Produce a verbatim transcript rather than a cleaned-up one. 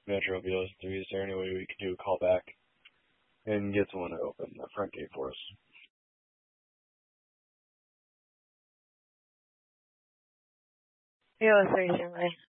Metro B S three. Is there any way we could do a call back and get someone to open the front gate for us? Yeah, certainly.